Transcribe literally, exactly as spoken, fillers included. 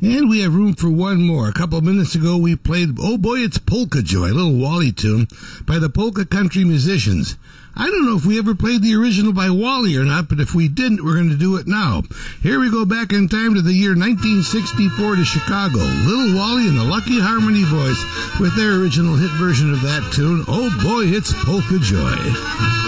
And we have room for one more. A couple of minutes ago, we played Oh Boy, It's Polka Joy, a little Wally tune by the Polka Country Musicians. I don't know if we ever played the original by Wally or not, but if we didn't, we're going to do it now. Here we go back in time to the year nineteen sixty-four to Chicago. Little Wally and the Lucky Harmony Boys with their original hit version of that tune, Oh Boy, It's Polka Joy.